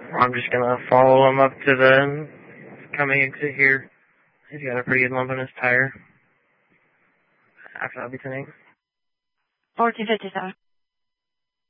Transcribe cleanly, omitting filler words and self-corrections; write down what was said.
I'm just gonna follow him up to the coming exit here. He's got a pretty good lump in his tire. After I'll be turning. 1457.